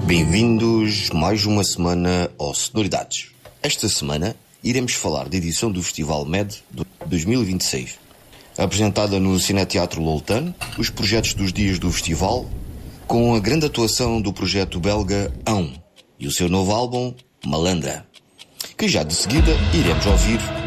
Bem-vindos mais uma semana ao Sonoridades. Esta semana iremos falar da edição do Festival MED de 2026. Apresentada no Cineteatro Loltano, os projetos dos dias do festival, com a grande atuação do projeto belga Ão e o seu novo álbum, Malandra, que já de seguida iremos ouvir